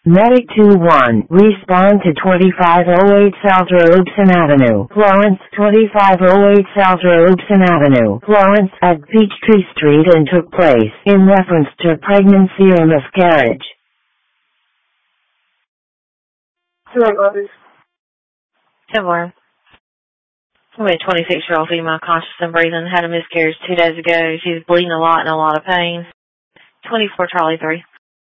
Medic 2-1, respond to 2508 South Robeson Avenue, Florence, 2508 South Robeson Avenue, Florence, at Peachtree Street and took place in reference to pregnancy or miscarriage. Hello, Otis. Similar. Somebody, a 26-year-old female, conscious and breathing, had a miscarriage 2 days ago. She was bleeding a lot and a lot of pain. 24 Charlie 3.